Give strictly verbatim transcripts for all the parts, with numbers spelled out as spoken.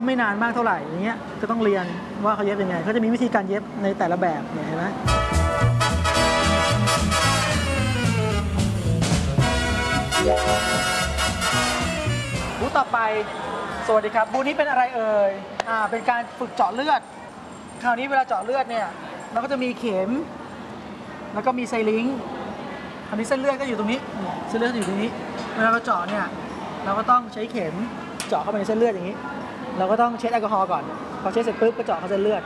ไม่นานมากเท่าไหร่อย่างเงี้ยจะต้องเรียนว่าเขาเย็บยังไงเขาจะมีวิธีการเย็บในแต่ละแบบเนี่ยเห็นไหมบูธต่อไปสวัสดีครับบูธนี้เป็นอะไรเอ่ยอ่าเป็นการฝึกเจาะเลือดคราวนี้เวลาเจาะเลือดเนี่ยเราก็จะมีเข็มแล้วก็มีไซลิงค์คราวนี้เส้นเลือดก็อยู่ตรงนี้เส้นเลือดอยู่ตรงนี้เวลาเราเจาะเนี่ยเราก็ต้องใช้เข็มเจาะเข้าไปในเส้นเลือดอย่างนี้เราก็ต้องเช็ดแอลกอฮอล์ก่อนพอเช็ดเสร็จปุ๊บก็เจาะเข้าเส้นเลือด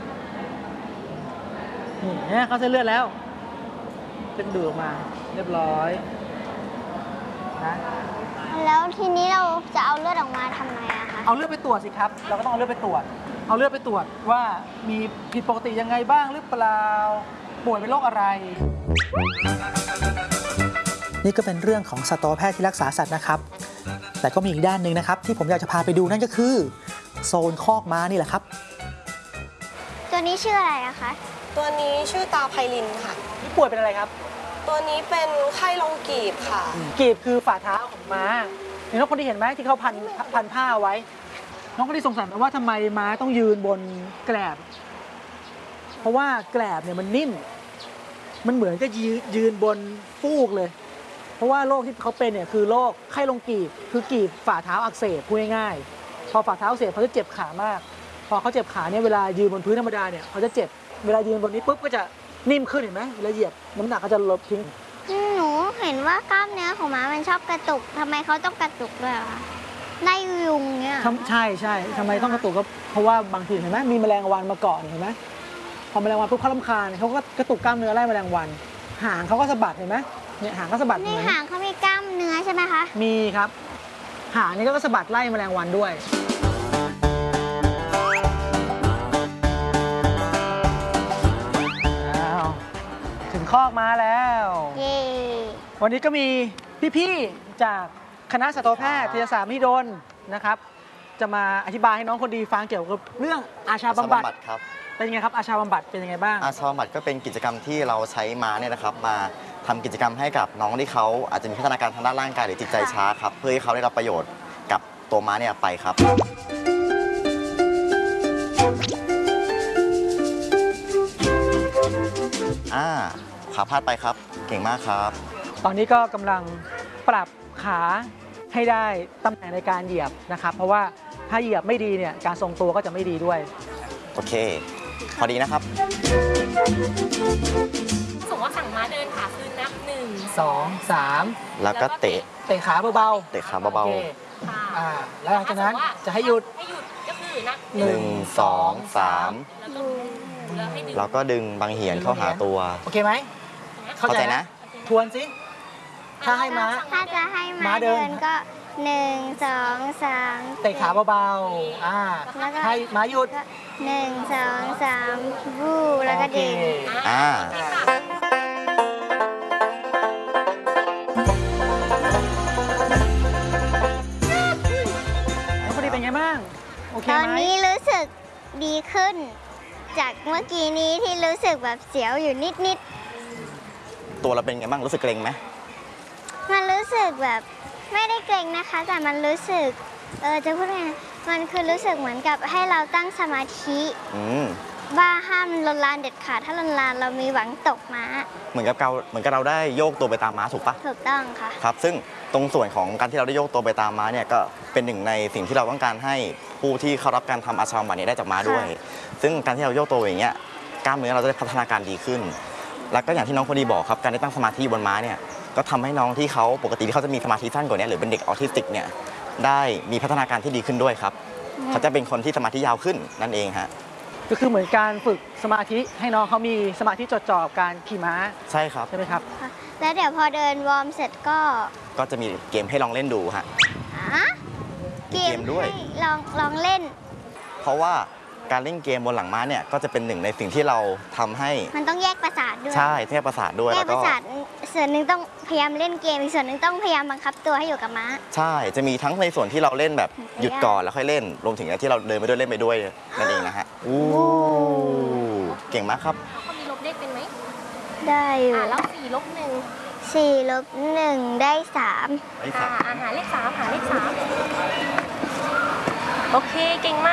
นี่เนี่ยเข้าเส้นเลือดแล้วก็ดูดออกมาเรียบร้อยนะแล้วทีนี้เราจะเอาเลือดออกมาทำไงอะคะเอาเลือดไปตรวจสิครับเราก็ต้องเอาเลือดไปตรวจเอาเลือดไปตรวจว่ามีผิดปกติยังไงบ้างหรือเปล่าป่วยเป็นโรคอะไรนี่ก็เป็นเรื่องของสัตวแพทย์ที่รักษาสัตว์นะครับแต่ก็มีอีกด้านหนึ่งนะครับที่ผมอยากจะพาไปดูนั่นก็คือโซนคอกม้านี่แหละครับตัวนี้ชื่ออะไรนะคะตัวนี้ชื่อตาไพลินค่ะนี่ป่วยเป็นอะไรครับตัวนี้เป็นไข้ลงกีบค่ะกีบคือฝ่าเท้าของม้าเห็นน้องคนที่เห็นไหมที่เขาพันพันผ้าไว้น้องคนที่สงสัยไหมว่าทำไมม้าต้องยืนบนแกลบเพราะว่าแกลบเนี่ยมันนิ่มมันเหมือนกับยืนบนฟูกเลยเพราะว่าโรคที่เขาเป็นเนี่ยคือโรคไข้ลงกีบคือกีบฝ่าเท้าอักเสบพูดง่ายๆพอฝ่าเท้าอักเสบเขาจะเจ็บขามากพอเขาเจ็บขาเนี่ยเวลายืนบนพื้นธรรมดาเนี่ยเขาจะเจ็บเวลายืนบนนี้ปุ๊บก็จะนิ่มขึ้นเห็นไหมเวลาเหยียบน้ำหนักก็จะลดทิ้งหนูเห็นว่ากล้ามเนื้อของม้ามันชอบกระตุกทำไมเขาต้องกระตุกด้วยคะไล่ยุงเนี่ยใช่ใช่ทำไมต้องกระตุกก็เพราะว่าบางทีเห็นไหมมีแมลงวันมาเกาะเห็นไหมพอแมลงวันปุ๊บเขารำคาญเขาก็กระตุกกล้ามเนื้อไล่แมลงวันหางเขาก็สะบัดเห็นไหมเนี่ยหางก็สะบัดนี่หางเขามีกล้ามเนื้อใช่ไหมคะมีครับหางนี่ก็สะบัดไล่แมลงวันด้วยถึงคอกม้าแล้ววันนี้ก็มีพี่ๆจากคณะสัตวแพทยศาสตร์มหิดลนะครับจะมาอธิบายให้น้องคนดีฟังเกี่ยวกับเรื่องอาชาบำบัดครับเป็นยังไงครับอาชาบำบัดเป็นยังไงบ้างอาชาบำบัดก็เป็นกิจกรรมที่เราใช้ม้าเนี่ยนะครับมาทำกิจกรรมให้กับน้องที่เขาอาจจะมีพัฒนาการทางด้านร่างกายหรือจิตใจช้าครับเพื่อให้เขาได้รับประโยชน์กับตัวม้าเนี่ยไปครับอ่าขาพาดไปครับเก่งมากครับตอนนี้ก็กำลังปรับขาให้ได้ตำแหน่งในการเหยียบนะครับเพราะว่าถ้าเหยียบไม่ดีเนี่ยการทรงตัวก็จะไม่ดีด้วยโอเคพอดีนะครับสมมติว่าสั่งม้าเดินขาขึ้นนับหนึ่งสองสามแล้วก็เตะเตะขาเบาๆเตะขาเบาๆอ่าแล้วหลังจากนั้นจะให้หยุดให้หยุดก็คือนับหนึ่งสองสามแล้วก็ดึงบางเหียนเข้าหาตัวโอเคไหมเข้าใจนะทวนสิถ้าให้ม้าถ้าจะให้ม้าเดินก็หนึ่งสองสามเตะขาเบาๆอ่าให้ม้าหยุดหนึ่งสองสามวู้แล้วก็ดึงอ่าน้องพอดีเป็นไงบ้างโอเคไหมตอนนี้รู้สึกดีขึ้นจากเมื่อกี้นี้ที่รู้สึกแบบเสียวอยู่นิดๆตัวเราเป็นไงบ้างรู้สึกเกร็งไหมมันรู้สึกแบบไม่ได้เกร็งนะคะแต่มันรู้สึกเออจะพูดไงมันคือรู้สึกเหมือนกับให้เราตั้งสมาธิว่าห้ามลนลานเด็ดขาดถ้าลนลานเรามีหวังตกม้าเหมือนกับเราเหมือนกับเราได้โยกตัวไปตามม้าถูกปะถูกต้องค่ะครับซึ่งตรงส่วนของการที่เราได้โยกตัวไปตามม้าเนี่ยก็เป็นหนึ่งในสิ่งที่เราต้องการให้ผู้ที่เข้ารับการทำอาชาบำบัดเนี่ยได้จากม้าด้วยซึ่งการที่เราโยกตัวอย่างเงี้ยกล้ามเนื้อเราจะได้พัฒนาการดีขึ้นแล้วก็อย่างที่น้องพอดีบอกครับการได้ตั้งสมาธิบนม้าเนี่ยก็ทำให้น้องที่เขาปกติที่เขาจะมีสมาธิสั้นกว่านี้หรือเป็นเด็กออทิสติกเนี่ยได้มีพัฒนาการที่ดีขึ้นด้วยครับเขาจะเป็นคนที่สมาธิยาวขึ้นนั่นเองฮะก็คือเหมือนการฝึกสมาธิให้น้องเขามีสมาธิจดจ่อกับการขี่ม้าใช่ครับใช่ไหมครับแล้วเดี๋ยวพอเดินวอร์มเสร็จก็ก็จะมีเกมให้ลองเล่นดูฮะเกมด้วยลองลองเล่นเพราะว่าการเล่นเกมบนหลังม้าเนี่ยก็จะเป็นหนึ่งในสิ่งที่เราทำให้มันต้องแยกประสาทด้วยใช่แยกประสาทด้วยแยกประสาทส่วนหนึ่งต้องพยายามเล่นเกมอีกส่วนหนึ่งต้องพยายามบังคับตัวให้อยู่กับม้าใช่จะมีทั้งในส่วนที่เราเล่นแบบหยุดก่อนแล้วค่อยเล่นรวมถึงที่เราเดินไปด้วยเล่นไปด้วยนั่นเองนะฮะอู้เก่งมากครับเขามีลบเลขเป็นไหมได้อยู่อ่าแล้วสี่ลบหนึ่งสี่ลบหนึ่งได้สามได้สามหาเลขสามหาเลขสามโอเคเก่งมาก